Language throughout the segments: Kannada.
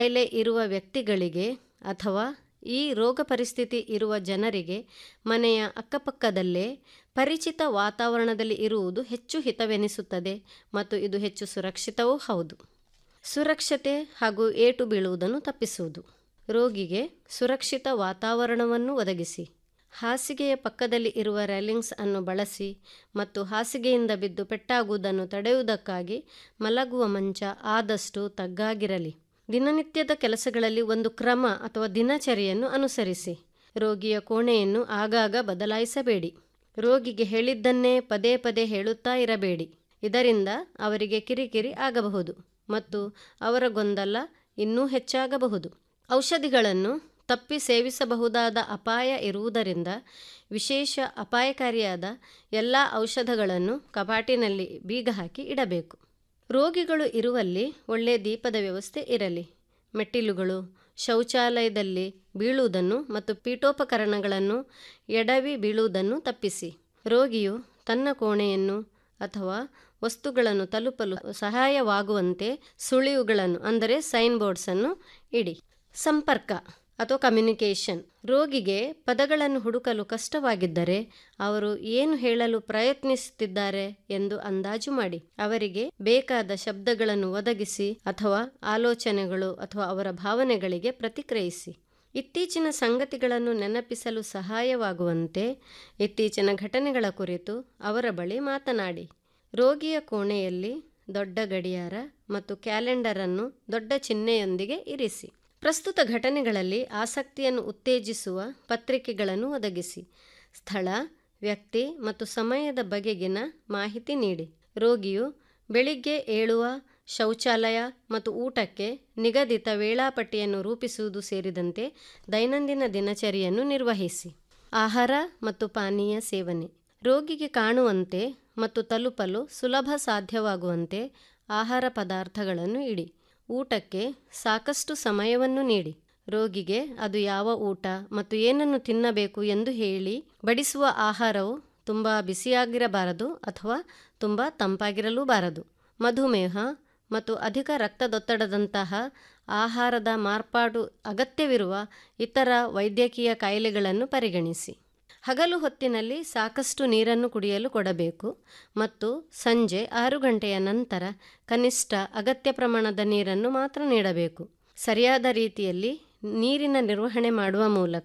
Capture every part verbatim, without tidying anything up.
ಕಾಯಿಲೆ ಇರುವ ವ್ಯಕ್ತಿಗಳಿಗೆ ಅಥವಾ ಈ ರೋಗ ಪರಿಸ್ಥಿತಿ ಇರುವ ಜನರಿಗೆ ಮನೆಯ ಅಕ್ಕಪಕ್ಕದಲ್ಲೇ ಪರಿಚಿತ ವಾತಾವರಣದಲ್ಲಿ ಇರುವುದು ಹೆಚ್ಚು ಹಿತವೆನಿಸುತ್ತದೆ ಮತ್ತು ಇದು ಹೆಚ್ಚು ಸುರಕ್ಷಿತವೂ ಹೌದು. ಸುರಕ್ಷತೆ ಹಾಗೂ ಏಟು ಬೀಳುವುದನ್ನು ತಪ್ಪಿಸುವುದು. ರೋಗಿಗೆ ಸುರಕ್ಷಿತ ವಾತಾವರಣವನ್ನು ಒದಗಿಸಿ. ಹಾಸಿಗೆಯ ಪಕ್ಕದಲ್ಲಿ ಇರುವ ರೇಲಿಂಗ್ಸ್ ಅನ್ನು ಬಳಸಿ ಮತ್ತು ಹಾಸಿಗೆಯಿಂದ ಬಿದ್ದು ಪೆಟ್ಟಾಗುವುದನ್ನು ತಡೆಯುವುದಕ್ಕಾಗಿ ಮಲಗುವ ಮಂಚ ಆದಷ್ಟು ತಗ್ಗಾಗಿರಲಿ. ದಿನನಿತ್ಯದ ಕೆಲಸಗಳಲ್ಲಿ ಒಂದು ಕ್ರಮ ಅಥವಾ ದಿನಚರಿಯನ್ನು ಅನುಸರಿಸಿ. ರೋಗಿಯ ಕೋಣೆಯನ್ನು ಆಗಾಗ ಬದಲಾಯಿಸಬೇಡಿ. ರೋಗಿಗೆ ಹೇಳಿದ್ದನ್ನೇ ಪದೇ ಪದೇ ಹೇಳುತ್ತಾ ಇರಬೇಡಿ. ಇದರಿಂದ ಅವರಿಗೆ ಕಿರಿಕಿರಿ ಆಗಬಹುದು ಮತ್ತು ಅವರ ಗೊಂದಲ ಇನ್ನೂ ಹೆಚ್ಚಾಗಬಹುದು. ಔಷಧಿಗಳನ್ನು ತಪ್ಪಿ ಸೇವಿಸಬಹುದಾದ ಅಪಾಯ ಇರುವುದರಿಂದ ವಿಶೇಷ ಅಪಾಯಕಾರಿಯಾದ ಎಲ್ಲ ಔಷಧಗಳನ್ನು ಕಪಾಟಿನಲ್ಲಿ ಬೀಗ ಹಾಕಿ ಇಡಬೇಕು. ರೋಗಿಗಳು ಇರುವಲ್ಲಿ ಒಳ್ಳೆಯ ದೀಪದ ವ್ಯವಸ್ಥೆ ಇರಲಿ. ಮೆಟ್ಟಿಲುಗಳು, ಶೌಚಾಲಯದಲ್ಲಿ ಬೀಳುವುದನ್ನು ಮತ್ತು ಪೀಠೋಪಕರಣಗಳನ್ನು ಎಡವಿ ಬೀಳುವುದನ್ನು ತಪ್ಪಿಸಿ. ರೋಗಿಯು ತನ್ನ ಕೋಣೆಯನ್ನು ಅಥವಾ ವಸ್ತುಗಳನ್ನು ತಲುಪಲು ಸಹಾಯವಾಗುವಂತೆ ಸುಳಿವುಗಳನ್ನು ಅಂದರೆ ಸೈನ್ ಬೋರ್ಡ್ಸನ್ನು ಇಡಿ. ಸಂಪರ್ಕ ಅಥವಾ ಕಮ್ಯುನಿಕೇಷನ್. ರೋಗಿಗೆ ಪದಗಳನ್ನು ಹುಡುಕಲು ಕಷ್ಟವಾಗಿದ್ದರೆ ಅವರು ಏನು ಹೇಳಲು ಪ್ರಯತ್ನಿಸುತ್ತಿದ್ದಾರೆ ಎಂದು ಅಂದಾಜು ಮಾಡಿ. ಅವರಿಗೆ ಬೇಕಾದ ಶಬ್ದಗಳನ್ನು ಒದಗಿಸಿ ಅಥವಾ ಆಲೋಚನೆಗಳು ಅಥವಾ ಅವರ ಭಾವನೆಗಳಿಗೆ ಪ್ರತಿಕ್ರಿಯಿಸಿ. ಇತ್ತೀಚಿನ ಸಂಗತಿಗಳನ್ನು ನೆನಪಿಸಲು ಸಹಾಯವಾಗುವಂತೆ ಇತ್ತೀಚಿನ ಘಟನೆಗಳ ಕುರಿತು ಅವರ ಬಳಿ ಮಾತನಾಡಿ. ರೋಗಿಯ ಕೋಣೆಯಲ್ಲಿ ದೊಡ್ಡ ಗಡಿಯಾರ ಮತ್ತು ಕ್ಯಾಲೆಂಡರನ್ನು ದೊಡ್ಡ ಚಿಹ್ನೆಯೊಂದಿಗೆ ಇರಿಸಿ. ಪ್ರಸ್ತುತ ಘಟನೆಗಳಲ್ಲಿ ಆಸಕ್ತಿಯನ್ನು ಉತ್ತೇಜಿಸುವ ಪತ್ರಿಕೆಗಳನ್ನು ಒದಗಿಸಿ. ಸ್ಥಳ, ವ್ಯಕ್ತಿ ಮತ್ತು ಸಮಯದ ಬಗೆಗಿನ ಮಾಹಿತಿ ನೀಡಿ. ರೋಗಿಯು ಬೆಳಿಗ್ಗೆ ಏಳುವ, ಶೌಚಾಲಯ ಮತ್ತು ಊಟಕ್ಕೆ ನಿಗದಿತ ವೇಳಾಪಟ್ಟಿಯನ್ನು ರೂಪಿಸುವುದು ಸೇರಿದಂತೆ ದೈನಂದಿನ ದಿನಚರಿಯನ್ನು ನಿರ್ವಹಿಸಿ. ಆಹಾರ ಮತ್ತು ಪಾನೀಯ ಸೇವನೆ. ರೋಗಿಗೆ ಕಾಣುವಂತೆ ಮತ್ತು ತಲುಪಲು ಸುಲಭ ಸಾಧ್ಯವಾಗುವಂತೆ ಆಹಾರ ಪದಾರ್ಥಗಳನ್ನು ಇಡಿ. ಊಟಕ್ಕೆ ಸಾಕಷ್ಟು ಸಮಯವನ್ನು ನೀಡಿ. ರೋಗಿಗೆ ಅದು ಯಾವ ಊಟ ಮತ್ತು ಏನನ್ನು ತಿನ್ನಬೇಕು ಎಂದು ಹೇಳಿ. ಬಡಿಸುವ ಆಹಾರವು ತುಂಬ ಬಿಸಿಯಾಗಿರಬಾರದು ಅಥವಾ ತುಂಬ ತಂಪಾಗಿರಲೂಬಾರದು. ಮಧುಮೇಹ ಮತ್ತು ಅಧಿಕ ರಕ್ತದೊತ್ತಡದಂತಹ ಆಹಾರದ ಮಾರ್ಪಾಡು ಅಗತ್ಯವಿರುವ ಇತರ ವೈದ್ಯಕೀಯ ಕಾಯಿಲೆಗಳನ್ನು ಪರಿಗಣಿಸಿ. ಹಗಲು ಹೊತ್ತಿನಲ್ಲಿ ಸಾಕಷ್ಟು ನೀರನ್ನು ಕುಡಿಯಲು ಕೊಡಬೇಕು ಮತ್ತು ಸಂಜೆ ಆರು ಗಂಟೆಯ ನಂತರ ಕನಿಷ್ಠ ಅಗತ್ಯ ಪ್ರಮಾಣದ ನೀರನ್ನು ಮಾತ್ರ ನೀಡಬೇಕು. ಸರಿಯಾದ ರೀತಿಯಲ್ಲಿ ನೀರಿನ ನಿರ್ವಹಣೆ ಮಾಡುವ ಮೂಲಕ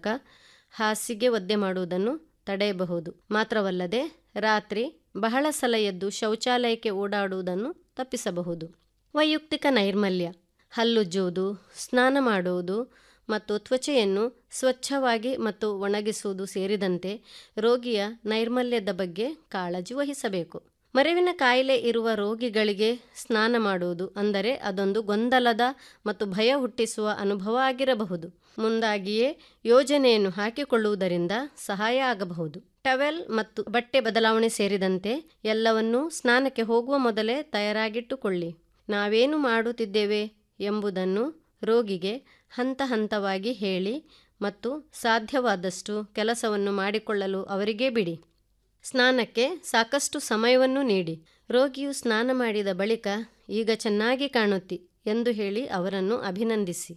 ಹಾಸಿಗೆ ಒದ್ದೆ ಮಾಡುವುದನ್ನು ತಡೆಯಬಹುದು. ಮಾತ್ರವಲ್ಲದೆ ರಾತ್ರಿ ಬಹಳ ಸಲ ಎದ್ದು ಶೌಚಾಲಯಕ್ಕೆ ಓಡಾಡುವುದನ್ನು ತಪ್ಪಿಸಬಹುದು. ವೈಯಕ್ತಿಕ ನೈರ್ಮಲ್ಯ. ಹಲ್ಲುಜ್ಜುವುದು, ಸ್ನಾನ ಮಾಡುವುದು ಮತ್ತು ತ್ವಚೆಯನ್ನು ಸ್ವಚ್ಛವಾಗಿ ಮತ್ತು ಒಣಗಿಸುವುದು ಸೇರಿದಂತೆ ರೋಗಿಯ ನೈರ್ಮಲ್ಯದ ಬಗ್ಗೆ ಕಾಳಜಿ ವಹಿಸಬೇಕು. ಮರೆವಿನ ಕಾಯಿಲೆ ಇರುವ ರೋಗಿಗಳಿಗೆ ಸ್ನಾನ ಮಾಡುವುದು ಅಂದರೆ ಅದೊಂದು ಗೊಂದಲದ ಮತ್ತು ಭಯ ಹುಟ್ಟಿಸುವ ಅನುಭವ ಆಗಿರಬಹುದು. ಮುಂದಾಗಿಯೇ ಯೋಜನೆಯನ್ನು ಹಾಕಿಕೊಳ್ಳುವುದರಿಂದ ಸಹಾಯ ಆಗಬಹುದು. ಟವೆಲ್ ಮತ್ತು ಬಟ್ಟೆ ಬದಲಾವಣೆ ಸೇರಿದಂತೆ ಎಲ್ಲವನ್ನೂ ಸ್ನಾನಕ್ಕೆ ಹೋಗುವ ಮೊದಲೇ ತಯಾರಾಗಿಟ್ಟುಕೊಳ್ಳಿ. ನಾವೇನು ಮಾಡುತ್ತಿದ್ದೇವೆ ಎಂಬುದನ್ನು ರೋಗಿಗೆ ಹಂತ ಹಂತವಾಗಿ ಹೇಳಿ ಮತ್ತು ಸಾಧ್ಯವಾದಷ್ಟು ಕೆಲಸವನ್ನು ಮಾಡಿಕೊಳ್ಳಲು ಅವರಿಗೆ ಬಿಡಿ. ಸ್ನಾನಕ್ಕೆ ಸಾಕಷ್ಟು ಸಮಯವನ್ನು ನೀಡಿ. ರೋಗಿಯು ಸ್ನಾನ ಮಾಡಿದ ಬಳಿಕ ಈಗ ಚೆನ್ನಾಗಿ ಕಾಣುತ್ತಿ ಎಂದು ಹೇಳಿ ಅವರನ್ನು ಅಭಿನಂದಿಸಿ.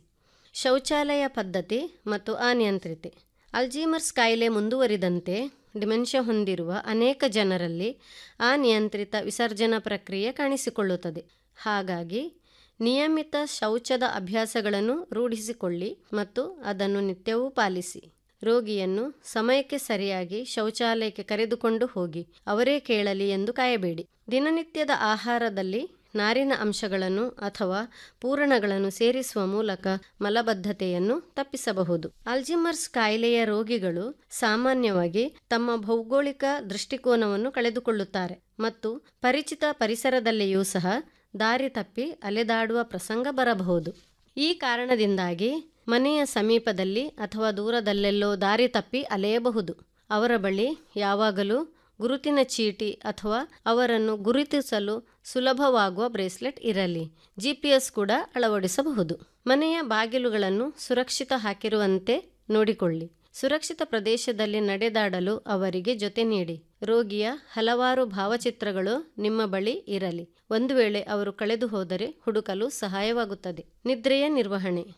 ಶೌಚಾಲಯ ಪದ್ಧತಿ ಮತ್ತು ಅನಿಯಂತ್ರಿತೆ. ಅಲ್ಝೀಮರ್ಸ್ ಕಾಯಿಲೆ ಮುಂದುವರಿದಂತೆ ಡಿಮೆನ್ಷಿಯಾ ಹೊಂದಿರುವ ಅನೇಕ ಜನರಲ್ಲಿ ಅನಿಯಂತ್ರಿತ ವಿಸರ್ಜನಾ ಪ್ರಕ್ರಿಯೆ ಕಾಣಿಸಿಕೊಳ್ಳುತ್ತದೆ. ಹಾಗಾಗಿ ನಿಯಮಿತ ಶೌಚದ ಅಭ್ಯಾಸಗಳನ್ನು ರೂಢಿಸಿಕೊಳ್ಳಿ ಮತ್ತು ಅದನ್ನು ನಿತ್ಯವೂ ಪಾಲಿಸಿ. ರೋಗಿಯನ್ನು ಸಮಯಕ್ಕೆ ಸರಿಯಾಗಿ ಶೌಚಾಲಯಕ್ಕೆ ಕರೆದುಕೊಂಡು ಹೋಗಿ ಅವರೇ ಕೇಳಲಿ ಎಂದು ಕಾಯಬೇಡಿ. ದಿನನಿತ್ಯದ ಆಹಾರದಲ್ಲಿ ನಾರಿನ ಅಂಶಗಳನ್ನು ಅಥವಾ ಪೂರಣಗಳನ್ನು ಸೇರಿಸುವ ಮೂಲಕ ಮಲಬದ್ಧತೆಯನ್ನು ತಪ್ಪಿಸಬಹುದು. ಅಲ್ಝೀಮರ್ಸ್ ಕಾಯಿಲೆಯ ರೋಗಿಗಳು ಸಾಮಾನ್ಯವಾಗಿ ತಮ್ಮ ಭೌಗೋಳಿಕ ದೃಷ್ಟಿಕೋನವನ್ನು ಕಳೆದುಕೊಳ್ಳುತ್ತಾರೆ ಮತ್ತು ಪರಿಚಿತ ಪರಿಸರದಲ್ಲಿಯೂ ಸಹ ದಾರಿ ತಪ್ಪಿ ಅಲೆದಾಡುವ ಪ್ರಸಂಗ ಬರಬಹುದು. ಈ ಕಾರಣದಿಂದಾಗಿ ಮನೆಯ ಸಮೀಪದಲ್ಲಿ ಅಥವಾ ದೂರದಲ್ಲೆಲ್ಲೋ ದಾರಿ ತಪ್ಪಿ ಅಲೆಯಬಹುದು. ಅವರ ಬಳಿ ಯಾವಾಗಲೂ ಗುರುತಿನ ಚೀಟಿ ಅಥವಾ ಅವರನ್ನು ಗುರುತಿಸಲು ಸುಲಭವಾಗುವ ಬ್ರೇಸ್ಲೆಟ್ ಇರಲಿ. ಜಿ ಪಿ ಎಸ್ ಕೂಡ ಅಳವಡಿಸಬಹುದು. ಮನೆಯ ಬಾಗಿಲುಗಳನ್ನು ಸುರಕ್ಷಿತ ಹಾಕಿರುವಂತೆ ನೋಡಿಕೊಳ್ಳಿ. ಸುರಕ್ಷಿತ ಪ್ರದೇಶದಲ್ಲಿ ನಡೆದಾಡಲು ಅವರಿಗೆ ಜೊತೆ ನೀಡಿ. ರೋಗಿಯ ಹಲವಾರು ಭಾವಚಿತ್ರಗಳು ನಿಮ್ಮ ಬಳಿ ಇರಲಿ. ಒಂದು ವೇಳೆ ಅವರು ಕಳೆದು ಹೋದರೆ ಹುಡುಕಲು ಸಹಾಯವಾಗುತ್ತದೆ. ನಿದ್ರೆಯ ನಿರ್ವಹಣೆ.